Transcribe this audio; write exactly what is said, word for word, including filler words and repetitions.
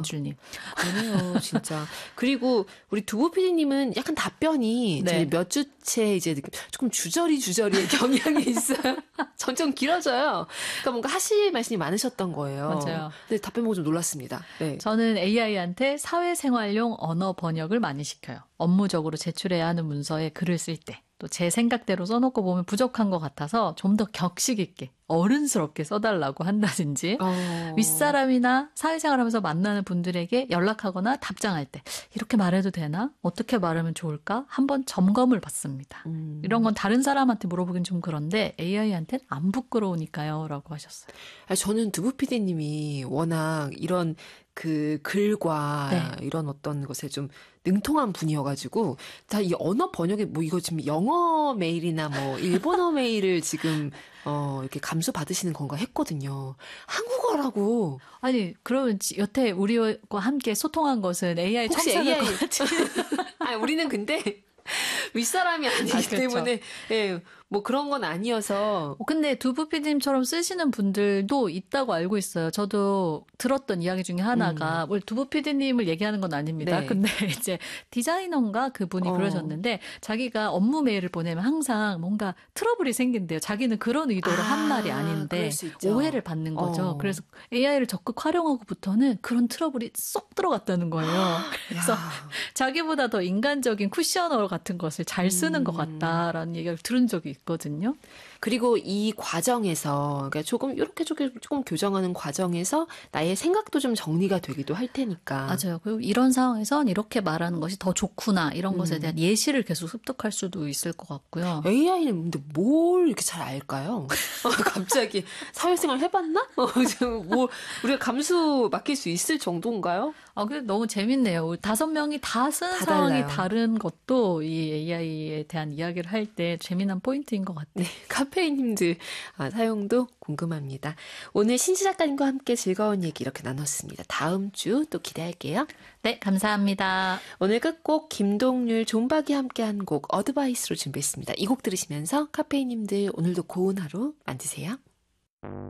연출님. 그러네요, 진짜. 그리고 우리 두부 피디님은 약간 답변이 네. 몇 주째 이제 조금 주저리 주저리의 경향이 있어요. 점점 길어져요. 그러니까 뭔가 하실 말씀이 많으셨던 거예요. 맞아요. 근데 답변 보고 좀 놀랐습니다. 네. 저는 에이아이한테 사회생활용 언어 번역을 많이 시켜요. 업무적으로 제출해야 하는 문서에 글을 쓸 때. 또 제 생각대로 써놓고 보면 부족한 것 같아서 좀 더 격식 있게 어른스럽게 써달라고 한다든지 어. 윗사람이나 사회생활하면서 만나는 분들에게 연락하거나 답장할 때 이렇게 말해도 되나? 어떻게 말하면 좋을까? 한번 점검을 받습니다. 음. 이런 건 다른 사람한테 물어보긴 좀 그런데 에이아이한테는 안 부끄러우니까요 라고 하셨어요. 아니, 저는 두부 피디님이 워낙 이런 그 글과 네. 이런 어떤 것에 좀 능통한 분이어가지고 다 이 언어 번역에 뭐 이거 지금 영어 메일이나 뭐 일본어 메일을 지금 어 이렇게 감수 받으시는 건가 했거든요. 한국어라고. 아니 그러면 여태 우리와 함께 소통한 것은 에이아이 혹시 청산을 에이아이 것 같지? 아니 우리는 근데 윗사람이 아니기 아, 그렇죠. 때문에 예, 뭐 그런 건 아니어서. 근데 두부 피디님처럼 쓰시는 분들도 있다고 알고 있어요. 저도 들었던 이야기 중에 하나가 음. 뭘 두부 피디님을 얘기하는 건 아닙니다. 네. 근데 이제 디자이너인가 그분이 어. 그러셨는데 자기가 업무 메일을 보내면 항상 뭔가 트러블이 생긴대요. 자기는 그런 의도로 아, 한 말이 아닌데 오해를 받는 거죠. 어. 그래서 에이아이를 적극 활용하고부터는 그런 트러블이 쏙 들어갔다는 거예요. 그래서 야. 자기보다 더 인간적인 쿠셔너 같은 것을 잘 쓰는 음. 것 같다라는 얘기를 들은 적이 있거든요. 그리고 이 과정에서 그러니까 조금 이렇게 조금, 조금 교정하는 과정에서 나의 생각도 좀 정리가 되기도 할 테니까. 맞아요. 그리고 이런 상황에선 이렇게 말하는 것이 더 좋구나 이런 음. 것에 대한 예시를 계속 습득할 수도 있을 것 같고요. 에이아이는 근데 뭘 이렇게 잘 알까요? 갑자기 사회생활 해봤나? 뭐 우리가 감수 맡길 수 있을 정도인가요? 아, 근데 너무 재밌네요. 다섯 명이 다 쓰는 다 상황이 달라요. 다른 것도 이 에이아이에 대한 이야기를 할 때 재미난 포인트인 것 같아요. 네, 카페인님들 아, 사용도 궁금합니다. 오늘 신지 작가님과 함께 즐거운 얘기 이렇게 나눴습니다. 다음 주 또 기대할게요. 네, 감사합니다. 오늘 끝곡 김동률, 존박이 함께한 곡 어드바이스로 준비했습니다. 이 곡 들으시면서 카페인님들 오늘도 고운 하루 만드세요.